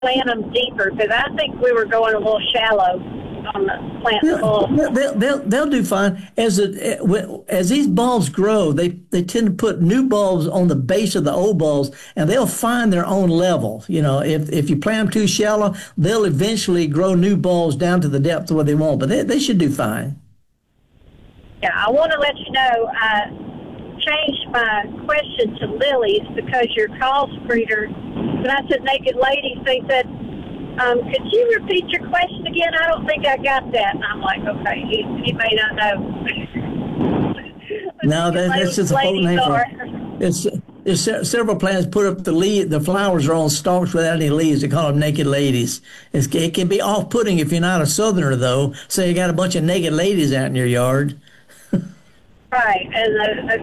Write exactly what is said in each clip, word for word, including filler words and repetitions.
plant them deeper? Because I think we were going a little shallow on the plant the bulbs. They'll, they'll, they'll do fine. As it, as these bulbs grow, they, they tend to put new bulbs on the base of the old bulbs, and they'll find their own level. You know, if, if you plant them too shallow, they'll eventually grow new bulbs down to the depth where they want, but they, they should do fine. Yeah, I want to let you know I changed my question to lilies because your call screener, when I said naked ladies, they said, Um, could you repeat your question again? I don't think I got that. And I'm like, okay, he, he may not know. No, that, that's just a folk name for it. It's, there's se- several plants put up the lead. The flowers are on stalks without any leaves. They call them naked ladies. It's, it can be off-putting if you're not a southerner, though. So you got a bunch of naked ladies out in your yard. Right, and uh,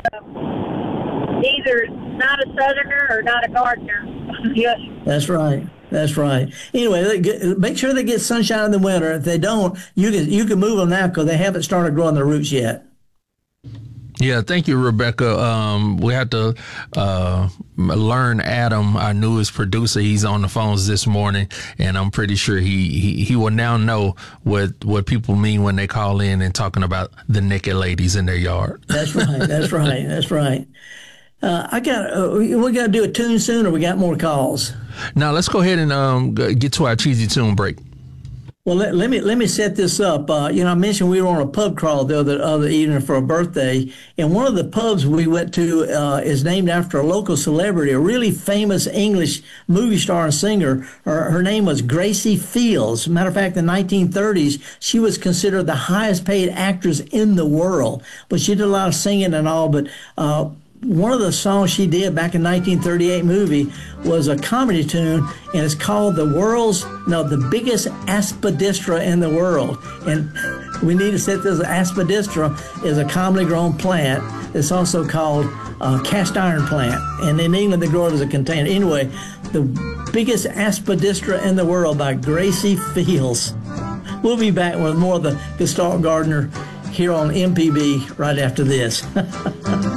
uh, either not a southerner or not a gardener. Yes. That's right. That's right. Anyway, they get, make sure they get sunshine in the winter. If they don't, you can you can move them now because they haven't started growing their roots yet. Yeah, thank you, Rebecca. Um, we had to uh, learn Adam, our newest producer. He's on the phones this morning, and I'm pretty sure he, he, he will now know what, what people mean when they call in and talking about the naked ladies in their yard. That's right. That's right. That's right. Uh, I got. Uh, we got to do a tune soon, or we got more calls. Now let's go ahead and um, get to our cheesy tune break. Well, let, let me let me set this up. Uh, you know, I mentioned we were on a pub crawl the other other evening for a birthday, and one of the pubs we went to uh, is named after a local celebrity, a really famous English movie star and singer. Her, her name was Gracie Fields. Matter of fact, in the nineteen thirties, she was considered the highest paid actress in the world. But she did a lot of singing and all, but. Uh, One of the songs she did back in nineteen thirty-eight movie was a comedy tune, and it's called The World's, no, The Biggest Aspidistra in the World. And we need to set this, Aspidistra is a commonly grown plant. It's also called uh, cast iron plant. And in England, they grow it as a container. Anyway, The Biggest Aspidistra in the World by Gracie Fields. We'll be back with more of the Gestalt Gardener here on M P B right after this.